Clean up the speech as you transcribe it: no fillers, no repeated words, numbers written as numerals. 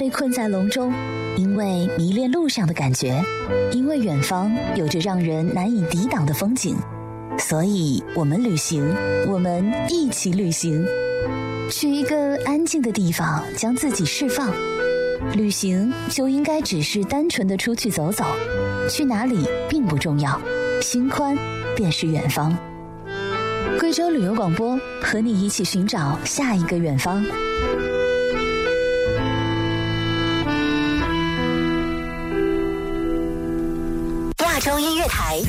被困在笼中，因为迷恋路上的感觉，因为远方有着让人难以抵挡的风景，所以我们旅行，我们一起旅行，去一个安静的地方，将自己释放。旅行就应该只是单纯的出去走走，去哪里并不重要，心宽便是远方。贵州旅游广播，和你一起寻找下一个远方。 亚洲音乐台